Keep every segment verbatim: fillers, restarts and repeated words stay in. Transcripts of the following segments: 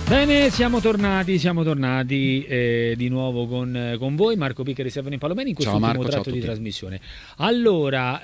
Bene, siamo tornati, siamo tornati eh, di nuovo con, con voi, Marco Piccari e Stefano Palomeni in questo ultimo tratto di trasmissione. Allora,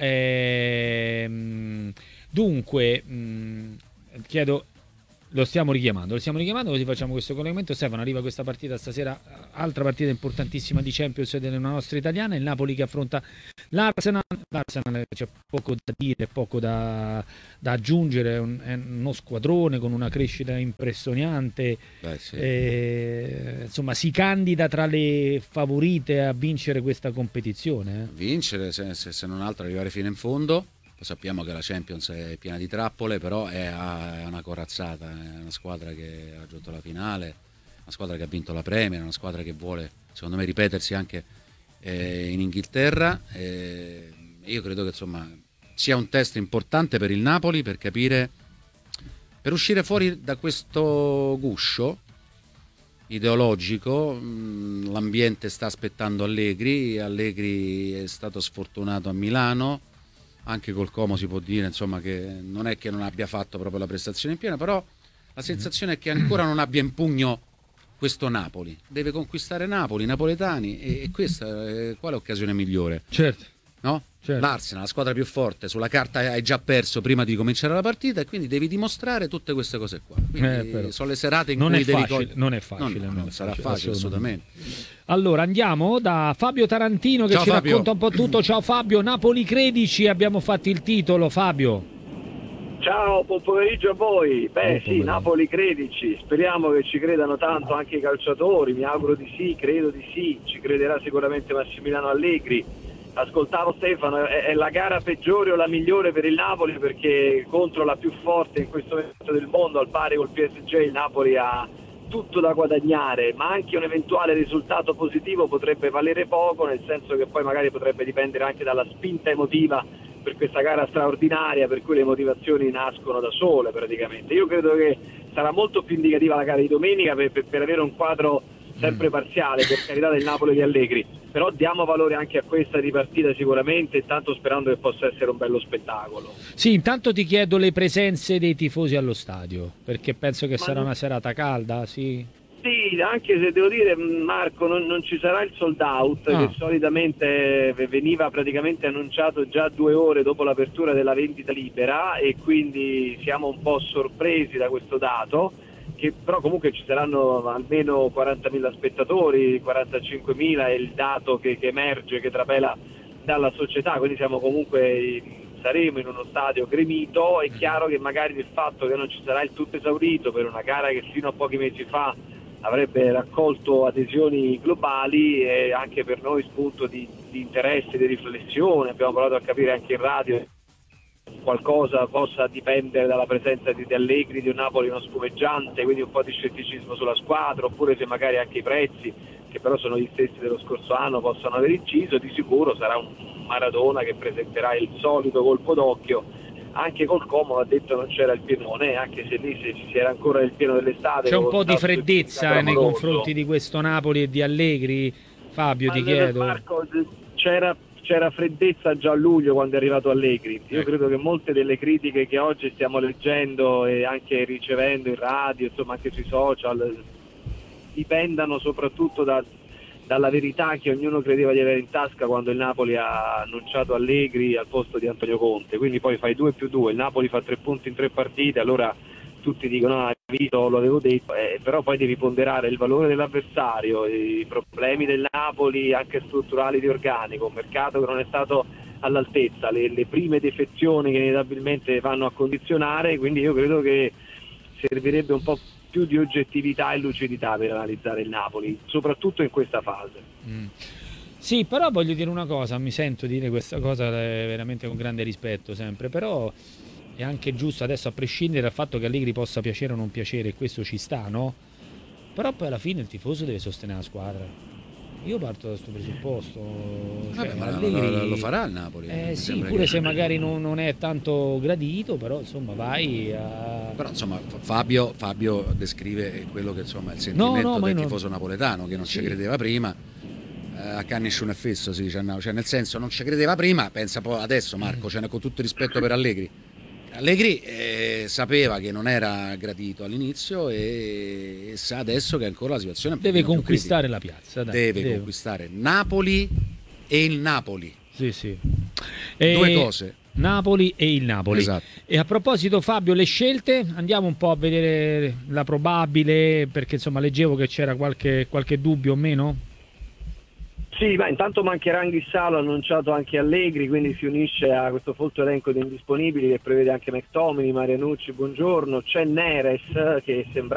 ehm, dunque, mh, chiedo, lo stiamo richiamando, lo stiamo richiamando così facciamo questo collegamento. Stefano, arriva questa partita stasera, altra partita importantissima di Champions della nostra italiana, il Napoli che affronta l'Arsenal. L'Arsenal c'è poco da dire, poco da, da aggiungere, è, un, è uno squadrone con una crescita impressionante. Beh, sì. E, insomma, si candida tra le favorite a vincere questa competizione. Eh? Vincere, se, se, se non altro arrivare fino in fondo. Sappiamo che la Champions è piena di trappole, però è, è una corazzata, è una squadra che ha raggiunto la finale, una squadra che ha vinto la Premier, una squadra che vuole, secondo me, ripetersi anche eh, in Inghilterra. Eh, io credo che insomma sia un test importante per il Napoli per capire, per uscire fuori da questo guscio ideologico. L'ambiente sta aspettando Allegri, Allegri è stato sfortunato a Milano. Anche col Como si può dire insomma che non è che non abbia fatto proprio la prestazione in piena, però la sensazione è che ancora non abbia in pugno questo Napoli. Deve conquistare Napoli, i napoletani, e, e questa è quale occasione migliore? Certo. No? Certo. L'Arsenal, la squadra più forte, sulla carta hai già perso prima di cominciare la partita e quindi devi dimostrare tutte queste cose qua. Eh, sono le serate in non cui è devi facile, non è facile, non, non, non è sarà facile, facile assolutamente. Allora andiamo da Fabio Tarantino che Ciao, ci Fabio. racconta un po' tutto. Ciao Fabio, Napoli credici, abbiamo fatto il titolo. Fabio. Ciao, buon pomeriggio a voi. Beh sì, Napoli credici, speriamo che ci credano tanto anche i calciatori, mi auguro di sì, credo di sì, ci crederà sicuramente Massimiliano Allegri. Ascoltavo Stefano, è la gara peggiore o la migliore per il Napoli perché contro la più forte in questo momento del mondo, al pari col P S G, il Napoli ha tutto da guadagnare, ma anche un eventuale risultato positivo potrebbe valere poco, nel senso che poi magari potrebbe dipendere anche dalla spinta emotiva per questa gara straordinaria, per cui le motivazioni nascono da sole praticamente. Io credo che sarà molto più indicativa la gara di domenica per, per, per avere un quadro sempre parziale, per carità, del Napoli di Allegri, però diamo valore anche a questa di partita sicuramente, intanto sperando che possa essere un bello spettacolo. Sì, intanto ti chiedo le presenze dei tifosi allo stadio, perché penso che Ma sarà non... una serata calda, sì. Sì, anche se devo dire, Marco, non, non ci sarà il sold out ah. che solitamente veniva praticamente annunciato già due ore dopo l'apertura della vendita libera e quindi siamo un po' sorpresi da questo dato. Che però comunque ci saranno almeno quarantamila spettatori, quarantacinquemila è il dato che, che emerge, che trapela dalla società, quindi siamo comunque, saremo in uno stadio gremito. È chiaro che magari il fatto che non ci sarà il tutto esaurito per una gara che fino a pochi mesi fa avrebbe raccolto adesioni globali è anche per noi spunto di, di interesse, di riflessione. Abbiamo provato a capire anche in radio qualcosa possa dipendere dalla presenza di, di Allegri, di un Napoli non spumeggiante, quindi un po' di scetticismo sulla squadra, oppure se magari anche i prezzi, che però sono gli stessi dello scorso anno, possano aver inciso. Di sicuro sarà un Maradona che presenterà il solito colpo d'occhio. Anche col Como, ha detto, non c'era il pienone, anche se lì se ci era ancora il pieno dell'estate. C'è un po' di freddezza nei confronti di questo Napoli e di Allegri, Fabio, Ma ti chiedo. Marco, c'era c'era freddezza già a luglio quando è arrivato Allegri. Io credo che molte delle critiche che oggi stiamo leggendo e anche ricevendo in radio, insomma anche sui social, dipendano soprattutto da, dalla verità che ognuno credeva di avere in tasca quando il Napoli ha annunciato Allegri al posto di Antonio Conte. Quindi poi fai due più due, il Napoli fa tre punti in tre partite, allora tutti dicono ah, Vito, lo avevo detto, eh, però poi devi ponderare il valore dell'avversario, i problemi del Napoli anche strutturali di organico, un mercato che non è stato all'altezza, le, le prime defezioni che inevitabilmente vanno a condizionare, quindi io credo che servirebbe un po' più di oggettività e lucidità per analizzare il Napoli, soprattutto in questa fase. Mm. Sì, però voglio dire una cosa, mi sento dire questa cosa veramente con grande rispetto sempre, però è anche giusto adesso, a prescindere dal fatto che Allegri possa piacere o non piacere, e questo ci sta, no? Però poi alla fine il tifoso deve sostenere la squadra. Io parto da questo presupposto. Cioè, Vabbè, ma Allegri, lo, lo farà il Napoli. Eh sì, pure che... se magari non, non è tanto gradito, però insomma vai a... Però insomma Fabio, Fabio descrive quello che insomma è il sentimento no, no, del tifoso non... napoletano, che non sì. ci credeva prima. A can nessuno è fesso, si dice, no. Cioè nel senso non ci credeva prima, pensa poi adesso Marco, cioè, con tutto il rispetto per Allegri. Allegri eh, sapeva che non era gradito all'inizio e, e sa adesso che ancora la situazione è un deve conquistare la piazza, dai, deve, deve conquistare Napoli e il Napoli, sì, sì. due E... cose, Napoli e il Napoli. Esatto. E a proposito, Fabio, le scelte, andiamo un po' a vedere la probabile, perché insomma leggevo che c'era qualche, qualche dubbio o meno. Sì, ma intanto mancherà Anguissa, l'ha annunciato anche Allegri, quindi si unisce a questo folto elenco di indisponibili che prevede anche McTominay, Marianucci, Buongiorno, c'è Neres che sembra